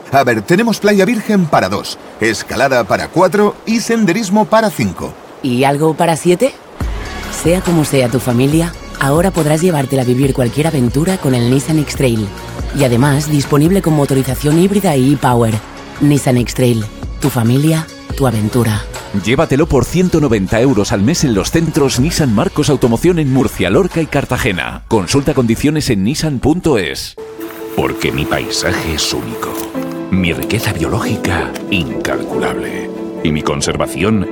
A ver, tenemos playa virgen para 2, escalada para 4 y senderismo para 5. ¿Y algo para 7? Sea como sea tu familia, ahora podrás llevártela a vivir cualquier aventura con el Nissan X-Trail. Y además, disponible con motorización híbrida y e-Power. Nissan X-Trail. Tu familia, tu aventura. Llévatelo por 190 € al mes en los centros Nissan Marcos Automoción en Murcia, Lorca y Cartagena. Consulta condiciones en nissan.es. Porque mi paisaje es único. Mi riqueza biológica, incalculable. Y mi conservación,